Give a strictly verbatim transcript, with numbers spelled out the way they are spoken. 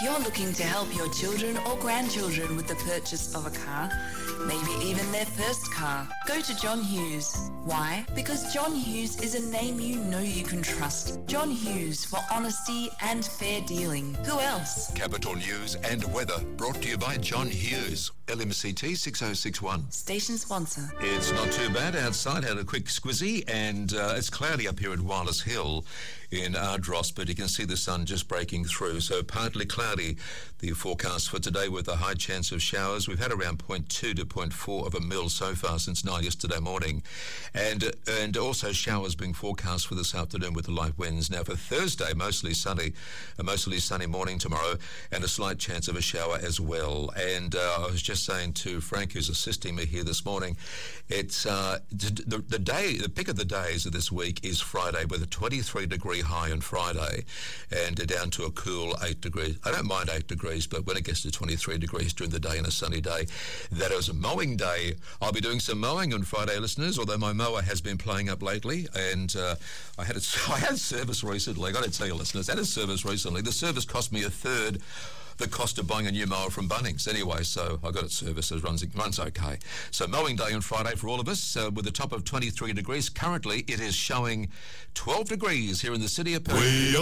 you're looking to help your children or grandchildren with the purchase of a car, maybe even their first car, go to John Hughes. Why? Because John Hughes is a name you know you can trust. John Hughes, for honesty and fair dealing. Who else? Capital News and weather brought to you by John Hughes. L M C T six oh six one. Station sponsor. It's not too bad outside. Had a quick squizzy, and uh, it's cloudy up here at Wireless Hill in Ardross, but you can see the sun just breaking through. So partly cloudy, the forecast for today with a high chance of showers. We've had around zero point two to zero point four of a mil so far since nine yesterday morning. And uh, and also showers being forecast for this afternoon with the light winds. Now for Thursday, mostly sunny, a mostly sunny morning tomorrow, and a slight chance of a shower as well. And uh, I was just saying to Frank, who's assisting me here this morning, it's uh, the, the day, the pick of the days of this week is Friday with a twenty-three degree high on Friday and down to a cool eight degrees. I don't mind eight degrees, but when it gets to twenty-three degrees during the day and a sunny day, that is a mowing day. I'll be doing some mowing on Friday, listeners, although my mower has been playing up lately, and uh, I had a, I had service recently. I got to tell you, listeners, I had a service recently. The service cost me a third the cost of buying a new mower from Bunnings. Anyway, so I got it serviced. It runs, it runs okay. So mowing day on Friday for all of us uh, with a top of twenty-three degrees. Currently, it is showing twelve degrees here in the city of Perth.